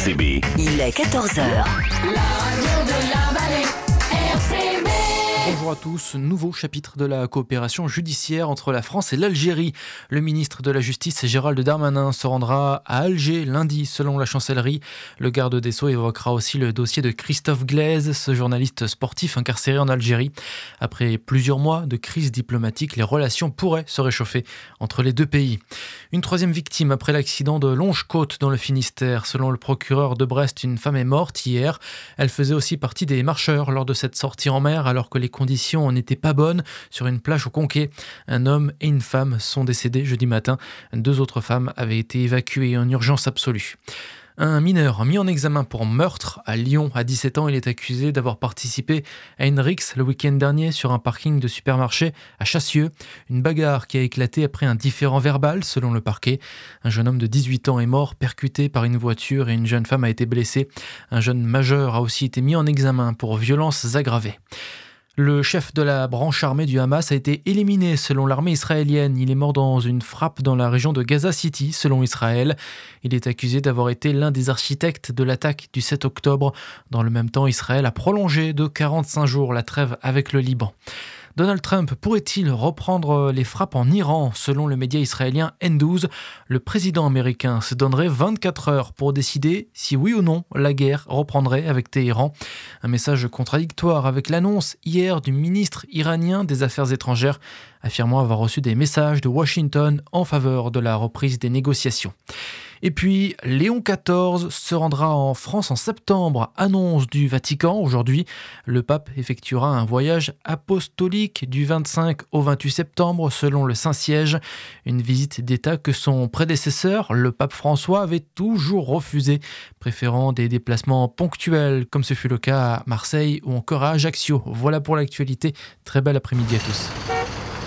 RCB. Il est 14h. Bonjour à tous, nouveau chapitre de la coopération judiciaire entre la France et l'Algérie. Le ministre de la Justice, Gérald Darmanin, se rendra à Alger lundi, selon la chancellerie. Le garde des Sceaux évoquera aussi le dossier de Christophe Glaise, ce journaliste sportif incarcéré en Algérie. Après plusieurs mois de crise diplomatique, les relations pourraient se réchauffer entre les deux pays. Une troisième victime après l'accident de Longe-Côte dans le Finistère. Selon le procureur de Brest, une femme est morte hier. Elle faisait aussi partie des marcheurs lors de cette sortie en mer, alors que les conditions n'étaient pas bonnes sur une plage au Conquet. Un homme et une femme sont décédés jeudi matin. 2 autres femmes avaient été évacuées en urgence absolue. Un mineur mis en examen pour meurtre à Lyon. À 17 ans, il est accusé d'avoir participé à une rixe le week-end dernier sur un parking de supermarché à Chassieux. Une bagarre qui a éclaté après un différend verbal, selon le parquet. Un jeune homme de 18 ans est mort, percuté par une voiture, et une jeune femme a été blessée. Un jeune majeur a aussi été mis en examen pour violences aggravées. Le chef de la branche armée du Hamas a été éliminé selon l'armée israélienne. Il est mort dans une frappe dans la région de Gaza City, selon Israël. Il est accusé d'avoir été l'un des architectes de l'attaque du 7 octobre. Dans le même temps, Israël a prolongé de 45 jours la trêve avec le Liban. Donald Trump pourrait-il reprendre les frappes en Iran? Selon le média israélien N12, le président américain se donnerait 24 heures pour décider si oui ou non la guerre reprendrait avec Téhéran. Un message contradictoire avec l'annonce hier du ministre iranien des Affaires étrangères affirmant avoir reçu des messages de Washington en faveur de la reprise des négociations. Et puis, Léon XIV se rendra en France en septembre. Annonce du Vatican aujourd'hui. Le pape effectuera un voyage apostolique du 25 au 28 septembre selon le Saint-Siège. Une visite d'État que son prédécesseur, le pape François, avait toujours refusé, préférant des déplacements ponctuels, comme ce fut le cas à Marseille ou encore à Ajaccio. Voilà pour l'actualité. Très bel après-midi à tous.